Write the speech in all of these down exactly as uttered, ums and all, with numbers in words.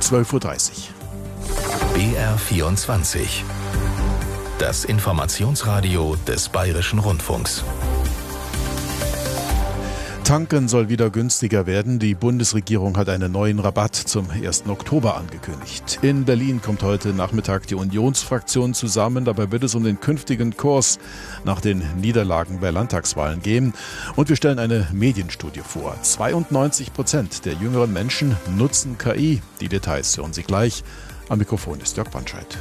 zwölf Uhr dreißig. B R vierundzwanzig. Das Informationsradio des Bayerischen Rundfunks. Tanken soll wieder günstiger werden. Die Bundesregierung hat einen neuen Rabatt zum ersten Oktober angekündigt. In Berlin kommt heute Nachmittag die Unionsfraktion zusammen. Dabei wird es um den künftigen Kurs nach den Niederlagen bei Landtagswahlen gehen. Und wir stellen eine Medienstudie vor. zweiundneunzig Prozent der jüngeren Menschen nutzen K I. Die Details hören Sie gleich. Am Mikrofon ist Jörg Bandscheid.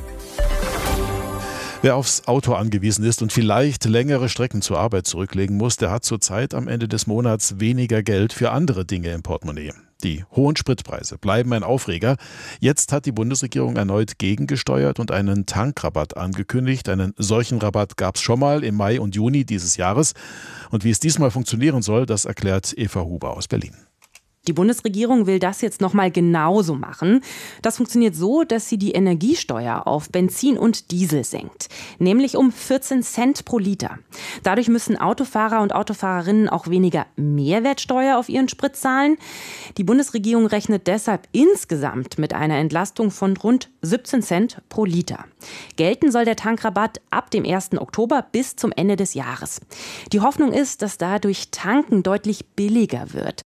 Wer aufs Auto angewiesen ist und vielleicht längere Strecken zur Arbeit zurücklegen muss, der hat zurzeit am Ende des Monats weniger Geld für andere Dinge im Portemonnaie. Die hohen Spritpreise bleiben ein Aufreger. Jetzt hat die Bundesregierung erneut gegengesteuert und einen Tankrabatt angekündigt. Einen solchen Rabatt gab es schon mal im Mai und Juni dieses Jahres. Und wie es diesmal funktionieren soll, das erklärt Eva Huber aus Berlin. Die Bundesregierung will das jetzt nochmal genauso machen. Das funktioniert so, dass sie die Energiesteuer auf Benzin und Diesel senkt. Nämlich um vierzehn Cent pro Liter. Dadurch müssen Autofahrer und Autofahrerinnen auch weniger Mehrwertsteuer auf ihren Sprit zahlen. Die Bundesregierung rechnet deshalb insgesamt mit einer Entlastung von rund siebzehn Cent pro Liter. Gelten soll der Tankrabatt ab dem ersten Oktober bis zum Ende des Jahres. Die Hoffnung ist, dass dadurch Tanken deutlich billiger wird.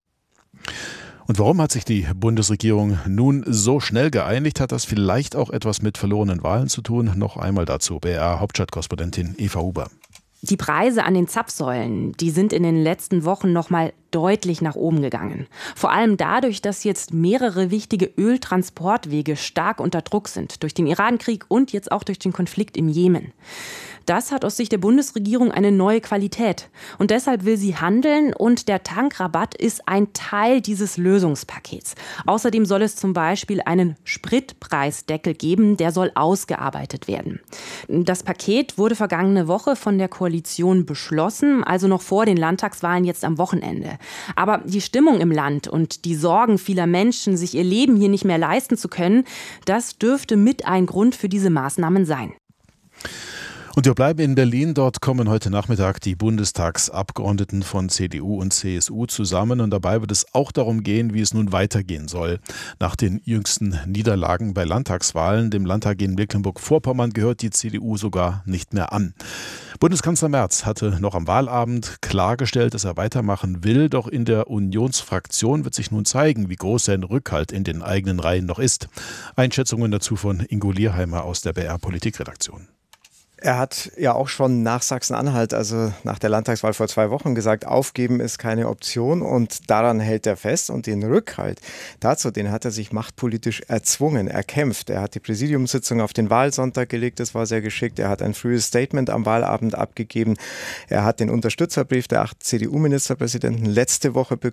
Und warum hat sich die Bundesregierung nun so schnell geeinigt? Hat das vielleicht auch etwas mit verlorenen Wahlen zu tun? Noch einmal dazu B R-Hauptstadtkorrespondentin Eva Huber. Die Preise an den Zapfsäulen, die sind in den letzten Wochen noch mal deutlich nach oben gegangen. Vor allem dadurch, dass jetzt mehrere wichtige Öltransportwege stark unter Druck sind. Durch den Irankrieg und jetzt auch durch den Konflikt im Jemen. Das hat aus Sicht der Bundesregierung eine neue Qualität. Und deshalb will sie handeln und der Tankrabatt ist ein Teil dieses Lösungspakets. Außerdem soll es zum Beispiel einen Spritpreisdeckel geben, der soll ausgearbeitet werden. Das Paket wurde vergangene Woche von der Koalition beschlossen, also noch vor den Landtagswahlen jetzt am Wochenende. Aber die Stimmung im Land und die Sorgen vieler Menschen, sich ihr Leben hier nicht mehr leisten zu können, das dürfte mit ein Grund für diese Maßnahmen sein. Und wir bleiben in Berlin. Dort kommen heute Nachmittag die Bundestagsabgeordneten von C D U und C S U zusammen. Und dabei wird es auch darum gehen, wie es nun weitergehen soll. Nach den jüngsten Niederlagen bei Landtagswahlen, dem Landtag in Mecklenburg-Vorpommern, gehört die C D U sogar nicht mehr an. Bundeskanzler Merz hatte noch am Wahlabend klargestellt, dass er weitermachen will. Doch in der Unionsfraktion wird sich nun zeigen, wie groß sein Rückhalt in den eigenen Reihen noch ist. Einschätzungen dazu von Ingo Lierheimer aus der B R-Politikredaktion. Er hat ja auch schon nach Sachsen-Anhalt, also nach der Landtagswahl vor zwei Wochen gesagt, aufgeben ist keine Option und daran hält er fest. Und den Rückhalt dazu, den hat er sich machtpolitisch erzwungen, erkämpft. Er hat die Präsidiumssitzung auf den Wahlsonntag gelegt, das war sehr geschickt. Er hat ein frühes Statement am Wahlabend abgegeben. Er hat den Unterstützerbrief der acht C D U-Ministerpräsidenten letzte Woche